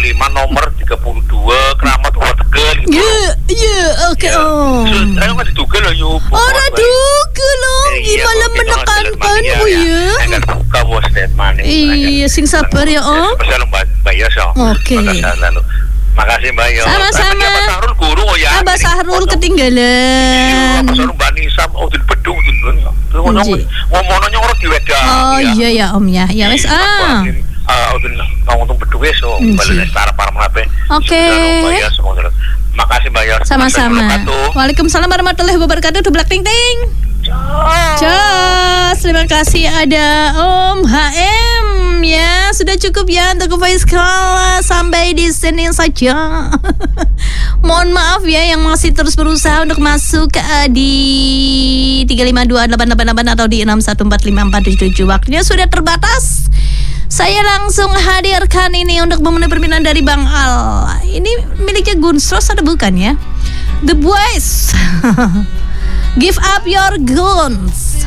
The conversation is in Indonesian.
5 nomor 32 Keramat Tegal gitu. Iya, oke. Saya nggak diduga loh yuk. Orang duga loh, gimana menekankanmu ya? Enggak buka bos statement. Iya, sing sabar ya Om. Bisa Mbak Yos. Oke. Makasih Mbak Yos. Sama-sama. Mbak Sahrul guru ya. Mbak Sahrul ketinggalan. Mbak Sahrul Mbak Nisam Udin Bedung ngomongnya orang di Wedang. Oh iya ya Om ya. Ya wes Udin ngomong Bedung wes balik setara para melape. Oke. Makasih Mbak Yos. Sama-sama. Waalaikumsalam warahmatullahi wabarakatuh. Dublak ting ting. Jos, terima kasih ada Om HM ya. Sudah cukup ya untuk voice call sampai di sini saja. Mohon maaf ya yang masih terus berusaha untuk masuk di 3528888 atau di 6145477. Waktunya sudah terbatas. Saya langsung hadirkan ini untuk memenuhi permintaan dari Bang Al. Ini miliknya Gunstros ada bukan ya? The Boys. Give up your guns.